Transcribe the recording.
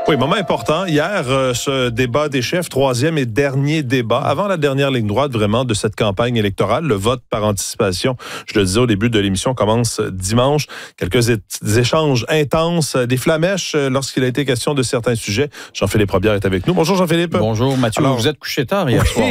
Oui, moment important. Hier, ce débat des chefs, troisième et dernier débat, avant la dernière ligne droite vraiment de cette campagne électorale. Le vote par anticipation, je le disais au début de l'émission, commence dimanche. Quelques échanges intenses, des flamèches lorsqu'il a été question de certains sujets. Jean-Philippe Robillard est avec nous. Bonjour Jean-Philippe. Bonjour Mathieu. Alors, vous êtes couché tard hier soir.